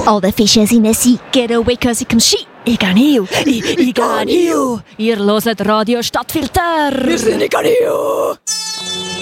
Alle Fische sind sick, get away cause ich kann Ski. Ich kann hier, ich kann hier. Ihr hört Radio Stadtfilter. Wir sind in Ganio.